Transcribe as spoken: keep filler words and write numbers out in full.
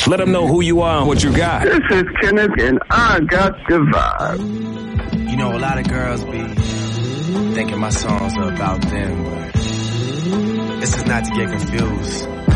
Let them know who you are and what you got. This is Kenneth, and I got the vibe. You know, a lot of girls be thinking my songs are about them, but this is not to get confused.